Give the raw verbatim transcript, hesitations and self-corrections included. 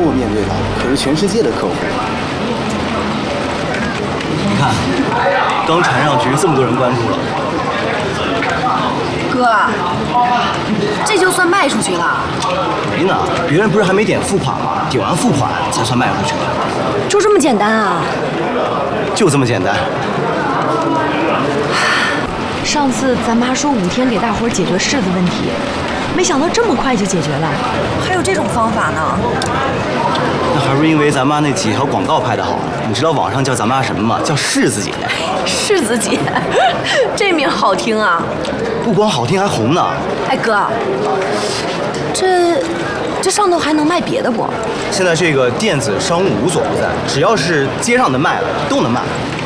我面对的可是全世界的客户。 你看，刚传上去，这么多人关注了。 哥，这就算卖出去了？ 没呢，别人不是还没点付款吗？点完付款才算卖出去。 就这么简单啊？ 就这么简单。 上次咱妈说五天给大伙解决柿子问题，没想到这么快就解决了。 还有这种方法呢？ 那还是因为咱妈那几条广告拍得好。你知道网上叫咱妈什么吗？叫柿子姐。 柿子姐，这名好听啊！ 不光好听，还红呢。 哎哥，这这上头还能卖别的不？ 现在这个电子商务无所不在，只要是街上的卖的都能卖。